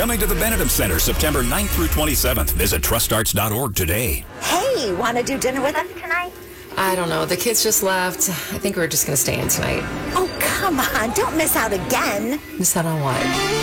Coming to the Benedum Center September 9th through 27th. Visit trustarts.org today. Hey, want to do dinner with us tonight? I don't know. The kids just left. I think we're just going to stay in tonight. Oh, come on. Don't miss out again. Miss out on what?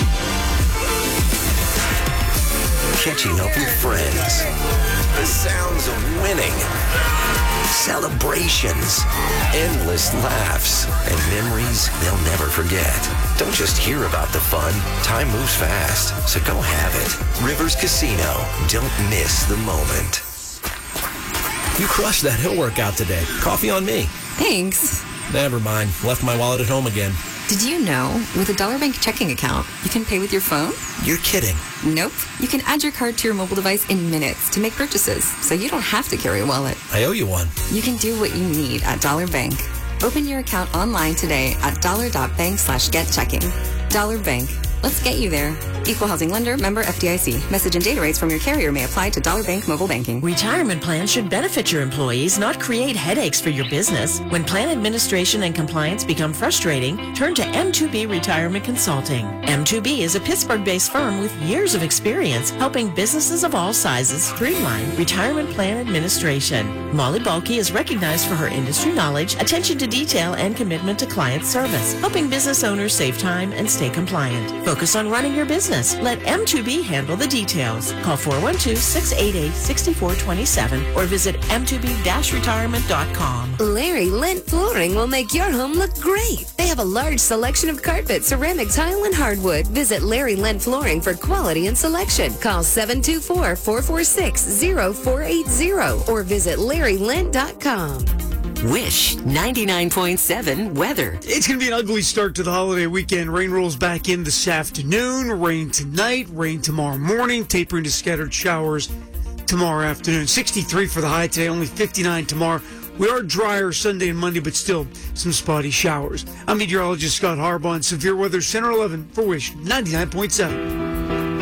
Catching up with friends. The sounds of winning. Celebrations. Endless laughs. And memories they'll never forget. Don't just hear about the fun. Time moves fast, so go have it. Rivers Casino. Don't miss the moment. You crushed that hill workout today. Coffee on me. Thanks. Never mind. Left my wallet at home again. Did you know, with a Dollar Bank checking account, you can pay with your phone? You're kidding. Nope. You can add your card to your mobile device in minutes to make purchases, so you don't have to carry a wallet. I owe you one. You can do what you need at Dollar Bank. Open your account online today at dollar.bank/getchecking. Dollar Bank. Let's get you there. Equal housing lender, member FDIC. Message and data rates from your carrier may apply to Dollar Bank mobile banking. Retirement plans should benefit your employees, not create headaches for your business. When plan administration and compliance become frustrating, turn to M2B Retirement Consulting. M2B is a Pittsburgh-based firm with years of experience helping businesses of all sizes streamline retirement plan administration. Molly Balke is recognized for her industry knowledge, attention to detail, and commitment to client service, helping business owners save time and stay compliant. Focus on running your business. Let M2B handle the details. Call 412-688-6427 or visit m2b-retirement.com. Larry Lent Flooring will make your home look great. They have a large selection of carpet, ceramic tile, and hardwood. Visit Larry Lent Flooring for quality and selection. Call 724-446-0480 or visit LarryLent.com. Wish 99.7 weather. It's going to be an ugly start to the holiday weekend. Rain rolls back in this afternoon. Rain tonight. Rain tomorrow morning. Tapering to scattered showers tomorrow afternoon. 63 for the high today. Only 59 tomorrow. We are drier Sunday and Monday, but still some spotty showers. I'm meteorologist Scott Harbaugh on Severe Weather Center 11 for Wish 99.7.